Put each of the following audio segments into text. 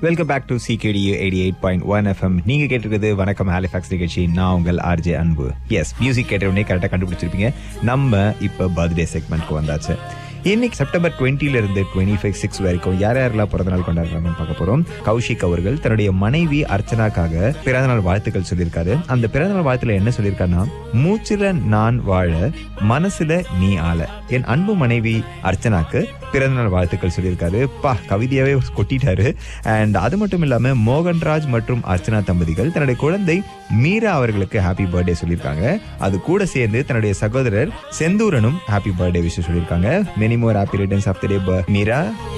Welcome back to CKDU 88.1 FM. நீங்க கேட்டிருக்கிறது வணக்கம் ஹாலிஃபாக்ஸ் நிகழ்ச்சி. நான் உங்கள் RJ அன்பு. எஸ், மியூசிக் கேட்டவுடனே கரெக்டா கண்டுபிடிச்சிருப்பீங்க. நம்ம இப்ப பர்த்டே செக்மெண்ட்க்கு வந்தாச்சு. இன்னைக்கு செப்டம்பர் 20 இருந்து 25 வரைக்கும் யாரெல்லாம் பிறந்த நாள் கொண்டாடுறாங்கன்னு பார்க்க போறோம். கௌஷிக் அவர்கள் தன்னுடைய மனைவி அர்ச்சனாக்காக பிறந்தநாள் வாழ்த்துக்கள் சொல்லியிருக்காரு. அந்த பிறந்தநாள் வாழ்த்துல என்ன சொல்லியிருக்காருன்னா, மூச்சுல நான் வாழ மனசுல நீ ஆள. என் அன்பு மனைவி அர்ச்சனாக்கு பிறந்தநாள் வாழ்த்துக்கள் சொல்லியிருக்காரு. கவிதையாவே கொட்டிட்டாரு. அண்ட் அது மட்டும் இல்லாம மோகன்ராஜ் மற்றும் அர்ச்சனா தம்பதிகள் தன்னுடைய குழந்தை மீரா அவர்களுக்கு ஹாப்பி பர்த்டே சொல்லியிருக்காங்க. அது கூட சேர்ந்து தன்னுடைய சகோதரர் செந்தூரனும் ஹாப்பி பர்த்டே விஷயம் சொல்லியிருக்காங்க. Many more happy returns of the day Meera.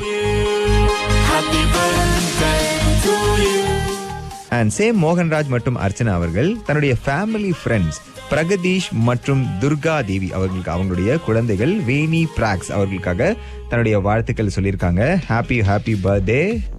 And same Mohanraj மற்றும் அர்ச்சனா அவர்கள் தன்னுடைய ஃபேமிலி ஃப்ரெண்ட்ஸ் பிரகதீஷ் மற்றும் துர்கா தேவி அவர்களுக்கு அவங்களுடைய குழந்தைகள் வேணி பிராக்ஸ் அவர்களுக்காக தன்னுடைய வாழ்த்துக்கள் சொல்லியிருக்காங்க. Happy birthday.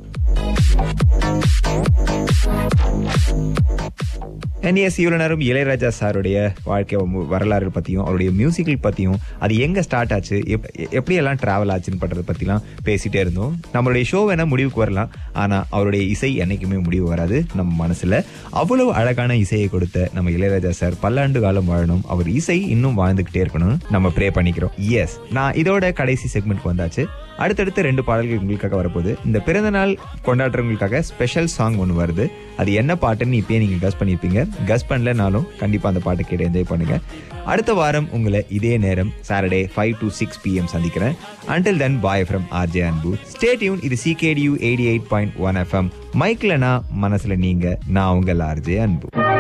இவ்வளவு நேரம் இளையராஜா சாருடைய வாழ்க்கை வரலாறு பத்தியும் அவருடைய மியூசிக்கல் பத்தியும் அது எங்க ஸ்டார்ட் ஆச்சு, எப்படி எல்லாம் டிராவல் ஆச்சுன்னு பண்றதை பத்திலாம் பேசிட்டே இருந்தோம். நம்மளுடைய ஷோ வேணா முடிவுக்கு வரலாம், ஆனா அவருடைய இசை என்னைக்குமே முடிவு வராது நம்ம மனசுல. அவ்வளவு அழகான இசையை கொடுத்த நம்ம இளையராஜா சார் பல்லாண்டு காலம் வாழணும், அவர் இசை இன்னும் வாழ்ந்துகிட்டே இருக்கணும் நம்ம ப்ரே பண்ணிக்கிறோம். எஸ், நான் இதோட கடைசி செக்மெண்ட்க்கு வந்தாச்சு. அடுத்தடுத்த 2 பாடல்கள் உங்களுக்காக வரப்போகுது. இந்த பிறந்த நாள் கொண்டாடுறவங்களுக்காக ஸ்பெஷல் சாங் ஒன்று வருது. அது என்ன பாட்டுன்னு இப்பயே நீங்க கஸ் பண்ணிருப்பீங்க. கஸ் பண்ணலனாலும் கண்டிப்பா அந்த பாட்டு கேட்டு என்ஜாய் பண்ணுங்க. அடுத்த வாரம் உங்களை இதே நேரம் சாட்டர்டே 5 to 6 PM சந்திக்கிறேன். Until then, bye from RJ அன்பு. Stay tuned. இது CKDU 88.1 FM. மைக்ல நான், மனசுல நீங்க. நான் உங்கள் RJ அன்பு.